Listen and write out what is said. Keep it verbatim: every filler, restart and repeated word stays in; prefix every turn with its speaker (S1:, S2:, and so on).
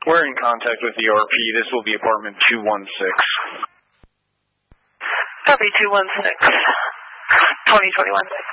S1: We're in contact with the R P. This will be apartment two one six.
S2: Copy two one six. twenty twenty-one.